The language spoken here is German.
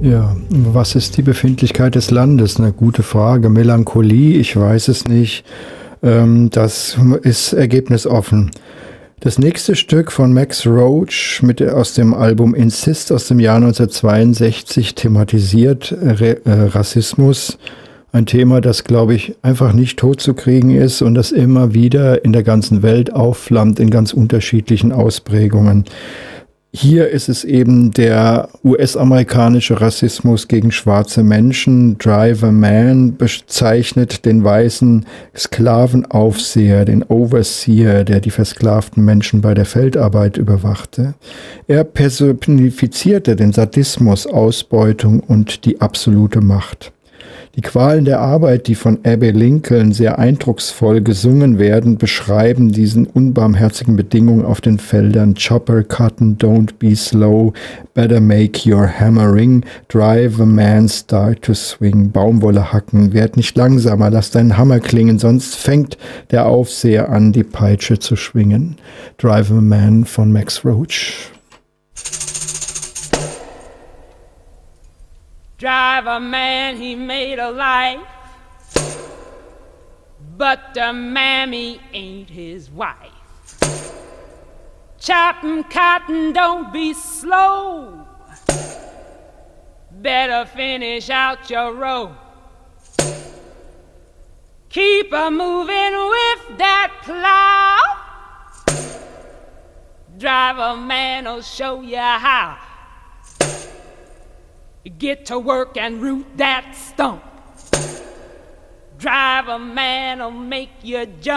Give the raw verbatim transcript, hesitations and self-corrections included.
Ja, was ist die Befindlichkeit des Landes? Eine gute Frage. Melancholie, ich weiß es nicht. Ähm, das ist ergebnisoffen. Das nächste Stück von Max Roach mit, aus dem Album Insist aus dem Jahr neunzehnhundertzweiundsechzig thematisiert Re äh, Rassismus. Ein Thema, das, glaube ich, einfach nicht totzukriegen ist und das immer wieder in der ganzen Welt aufflammt in ganz unterschiedlichen Ausprägungen. Hier ist es eben der U S-amerikanische Rassismus gegen schwarze Menschen. Driver Man bezeichnet den weißen Sklavenaufseher, den Overseer, der die versklavten Menschen bei der Feldarbeit überwachte. Er personifizierte den Sadismus, Ausbeutung und die absolute Macht. Die Qualen der Arbeit, die von Abbey Lincoln sehr eindrucksvoll gesungen werden, beschreiben diesen unbarmherzigen Bedingungen auf den Feldern. Chopper cutten, don't be slow, better make your hammering, drive a man, start to swing, Baumwolle hacken, werd nicht langsamer, lass deinen Hammer klingen, sonst fängt der Aufseher an, die Peitsche zu schwingen. Drive a Man von Max Roach. Drive a man, he made a life, but the mammy ain't his wife. Chopping cotton, don't be slow, better finish out your row. Keep a moving with that plow, drive a man'll show you how. Get to work and root that stump. Drive a man'll make you jump.